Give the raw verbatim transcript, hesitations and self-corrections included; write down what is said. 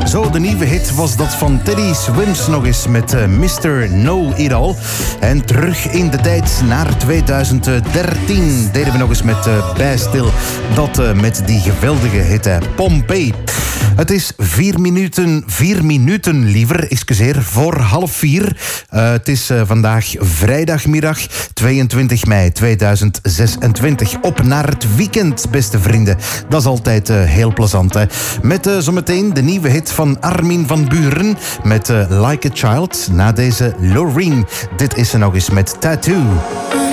Zo, de nieuwe hit was dat van Teddy Swims nog eens met uh, mister Know It All. En terug in de tijd naar tweeduizend dertien deden we nog eens met uh, Bij Stil. Dat uh, met die geweldige hit uh, Pompeii. Het is vier minuten, vier minuten liever, excuseer, voor half vier. Uh, het is uh, vandaag vrijdagmiddag tweeëntwintig mei tweeduizend zesentwintig. Op naar het weekend, beste vrienden. Dat is altijd uh, heel plezant, hè. Met uh, zometeen de nieuwe hit van Armin van Buuren met uh, Like a Child. Na deze Loreen. Dit is ze nog eens met Tattoo.